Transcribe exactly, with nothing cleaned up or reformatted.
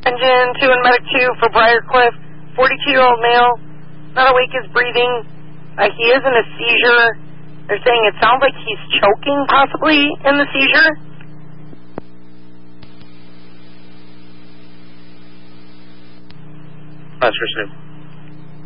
Engine two and Medic two for Briarcliff, forty-two-year-old male, not awake, is breathing. Uh, he is in a seizure. They're saying it sounds like he's choking possibly in the seizure. That's for soon.